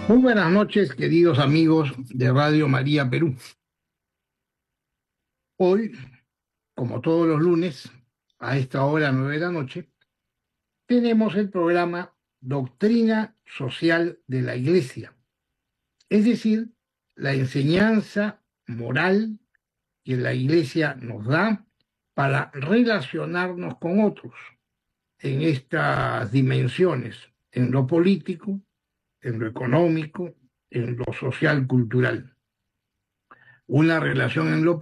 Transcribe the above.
Muy buenas noches, queridos amigos de Radio María Perú. Hoy, como todos los lunes, a esta hora 9 de la noche, tenemos el programa Doctrina Social de la Iglesia, es decir, la enseñanza moral que la Iglesia nos da para relacionarnos con otros en estas dimensiones, en lo político, en lo económico, en lo social cultural. Una relación en lo